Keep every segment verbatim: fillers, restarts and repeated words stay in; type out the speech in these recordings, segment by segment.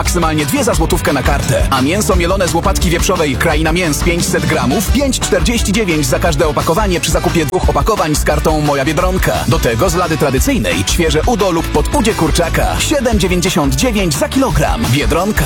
Maksymalnie dwie za złotówkę na kartę. A mięso mielone z łopatki wieprzowej Kraina Mięs pięćset gramów, pięć czterdzieści dziewięć za każde opakowanie przy zakupie dwóch opakowań z kartą Moja Biedronka. Do tego z lady tradycyjnej świeże udo lub podudzie kurczaka siedem dziewięćdziesiąt dziewięć za kilogram. Biedronka.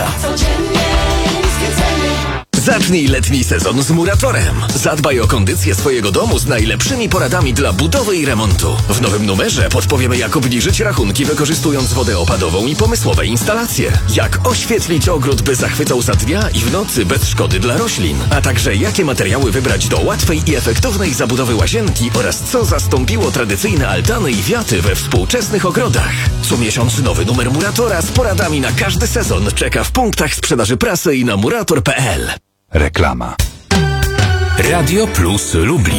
Zacznij letni sezon z Muratorem. Zadbaj o kondycję swojego domu z najlepszymi poradami dla budowy i remontu. W nowym numerze podpowiemy, jak obniżyć rachunki wykorzystując wodę opadową i pomysłowe instalacje. Jak oświetlić ogród, by zachwycał za dnia i w nocy bez szkody dla roślin. A także jakie materiały wybrać do łatwej i efektownej zabudowy łazienki oraz co zastąpiło tradycyjne altany i wiaty we współczesnych ogrodach. Co miesiąc nowy numer Muratora z poradami na każdy sezon czeka w punktach sprzedaży prasy i na murator kropka p l. Reklama. Radio Plus Lublin.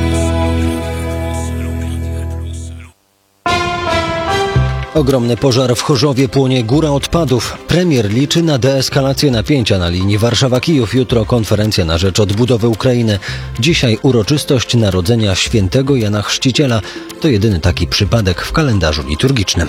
Ogromny pożar w Chorzowie, płonie góra odpadów. Premier liczy na deeskalację napięcia na linii Warszawa-Kijów. Jutro konferencja na rzecz odbudowy Ukrainy. Dzisiaj uroczystość narodzenia świętego Jana Chrzciciela. To jedyny taki przypadek w kalendarzu liturgicznym.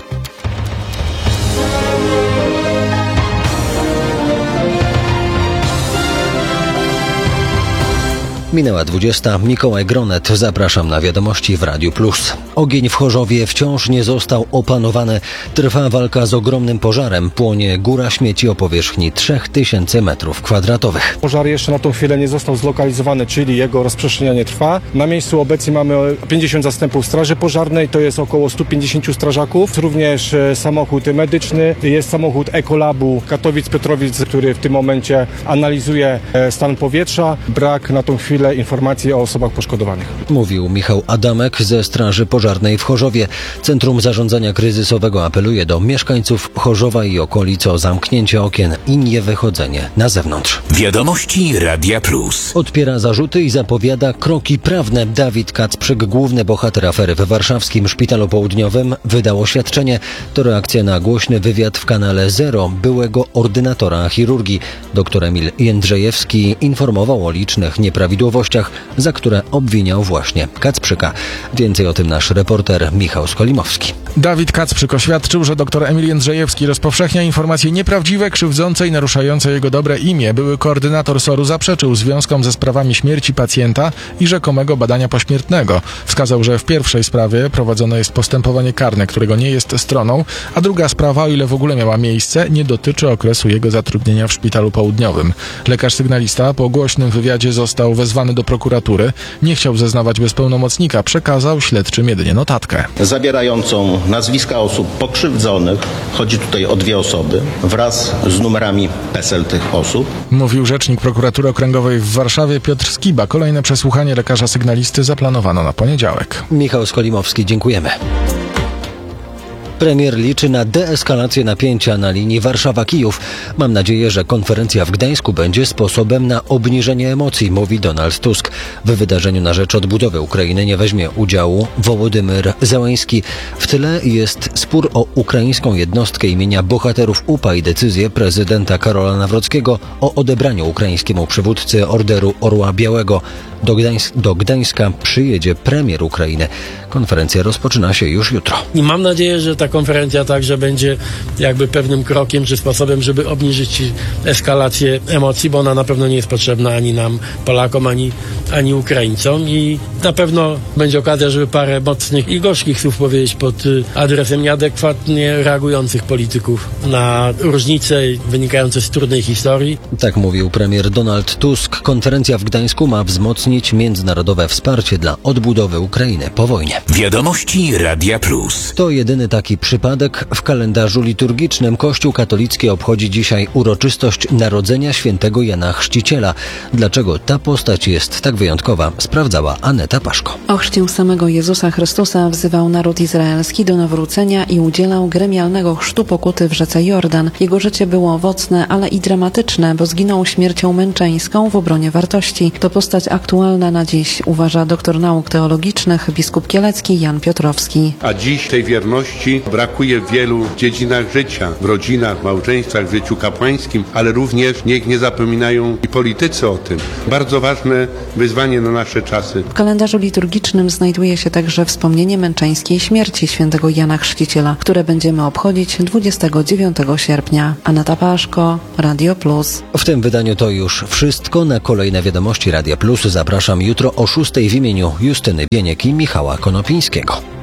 Minęła dwudziesta. Mikołaj Gronet. Zapraszam na wiadomości w Radiu Plus. Ogień w Chorzowie wciąż nie został opanowany. Trwa walka z ogromnym pożarem. Płonie góra śmieci o powierzchni trzy tysiące metrów kwadratowych. Pożar jeszcze na tą chwilę nie został zlokalizowany, czyli jego rozprzestrzenianie trwa. Na miejscu obecnie mamy pięćdziesiąt zastępów straży pożarnej, to jest około stu pięćdziesięciu strażaków. Również samochód medyczny, jest samochód Ekolabu Katowic-Piotrowic, który w tym momencie analizuje stan powietrza. Brak na tą chwilę informacji o osobach poszkodowanych. Mówił Michał Adamek ze Straży Pożarnej w Chorzowie. Centrum Zarządzania Kryzysowego apeluje do mieszkańców Chorzowa i okolic o zamknięcie okien i niewychodzenie na zewnątrz. Wiadomości Radia Plus. Odpiera zarzuty i zapowiada kroki prawne. Dawid Kacprzyk, główny bohater afery w warszawskim Szpitalu Południowym, wydał oświadczenie. To reakcja na głośny wywiad w kanale Zero byłego ordynatora chirurgii. Dr Emil Jędrzejewski informował o licznych nieprawidłowościach, za które obwiniał właśnie Kacprzyka. Więcej o tym nasz reporter Michał Skolimowski. Dawid Kacprzyk oświadczył, że dr Emil Jędrzejewski rozpowszechnia informacje nieprawdziwe, krzywdzące i naruszające jego dobre imię. Były koordynator soru zaprzeczył związkom ze sprawami śmierci pacjenta i rzekomego badania pośmiertnego. Wskazał, że w pierwszej sprawie prowadzone jest postępowanie karne, którego nie jest stroną, a druga sprawa, o ile w ogóle miała miejsce, nie dotyczy okresu jego zatrudnienia w Szpitalu Południowym. Lekarz sygnalista po głośnym wywiadzie został wezwany do prokuratury. Nie chciał zeznawać bez pełnomocnika, przekazał śledczym jedynie notatkę. Zawierającą nazwiska osób pokrzywdzonych, chodzi tutaj o dwie osoby, wraz z numerami PESEL tych osób. Mówił rzecznik prokuratury okręgowej w Warszawie Piotr Skiba. Kolejne przesłuchanie lekarza sygnalisty zaplanowano na poniedziałek. Michał Skolimowski, dziękujemy. Premier liczy na deeskalację napięcia na linii Warszawa-Kijów. Mam nadzieję, że konferencja w Gdańsku będzie sposobem na obniżenie emocji, mówi Donald Tusk. W wydarzeniu na rzecz odbudowy Ukrainy nie weźmie udziału Wołodymyr Zełański. W tyle jest spór o ukraińską jednostkę imienia bohaterów U P A i decyzję prezydenta Karola Nawrockiego o odebraniu ukraińskiemu przywódcy Orderu Orła Białego. Do, Gdańsk- do Gdańska przyjedzie premier Ukrainy. Konferencja rozpoczyna się już jutro. I mam nadzieję, że ta konferencja także będzie jakby pewnym krokiem czy sposobem, żeby obniżyć eskalację emocji, bo ona na pewno nie jest potrzebna ani nam, Polakom, ani, ani Ukraińcom i na pewno będzie okazja, żeby parę mocnych i gorzkich słów powiedzieć pod adresem nieadekwatnie reagujących polityków na różnice wynikające z trudnej historii. Tak mówił premier Donald Tusk. Konferencja w Gdańsku ma wzmocnić międzynarodowe wsparcie dla odbudowy Ukrainy po wojnie. Wiadomości Radia Plus. To jedyny taki przypadek w kalendarzu liturgicznym. Kościół katolicki obchodzi dzisiaj uroczystość narodzenia świętego Jana Chrzciciela. Dlaczego ta postać jest tak wyjątkowa, sprawdzała Aneta Paszko. O chrzcie samego Jezusa Chrystusa wzywał naród izraelski do nawrócenia i udzielał gremialnego chrztu pokuty w rzece Jordan. Jego życie było owocne, ale i dramatyczne, bo zginął śmiercią męczeńską w obronie wartości. To postać aktualna na dziś, uważa doktor nauk teologicznych biskup Kielecki. Strzelecki, Jan Piotrowski. A dziś tej wierności brakuje w wielu dziedzinach życia, w rodzinach, małżeństwach, w życiu kapłańskim, ale również niech nie zapominają i politycy o tym. Bardzo ważne wyzwanie na nasze czasy. W kalendarzu liturgicznym znajduje się także wspomnienie męczeńskiej śmierci świętego Jana Chrzciciela, które będziemy obchodzić dwudziestego dziewiątego sierpnia. Aneta Paszko, Radio Plus. W tym wydaniu to już wszystko. Na kolejne wiadomości Radia Plus zapraszam jutro o szóstej w imieniu Justyny Bieniek i Michała Konopińskiego.